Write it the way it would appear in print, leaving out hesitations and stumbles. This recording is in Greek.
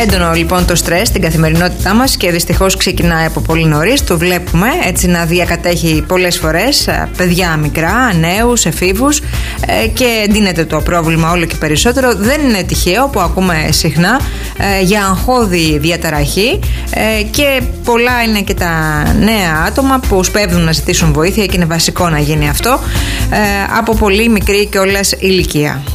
Έντονο λοιπόν το στρες στην καθημερινότητά μας και δυστυχώς ξεκινάει από πολύ νωρίς. Το βλέπουμε έτσι να διακατέχει πολλές φορές παιδιά μικρά, νέους, εφήβους και εντείνεται το πρόβλημα όλο και περισσότερο. Δεν είναι τυχαίο που ακούμε συχνά για αγχώδη διαταραχή και πολλά είναι και τα νέα άτομα που σπέβδουν να ζητήσουν βοήθεια και είναι βασικό να γίνει αυτό από πολύ μικρή κιόλας ηλικία.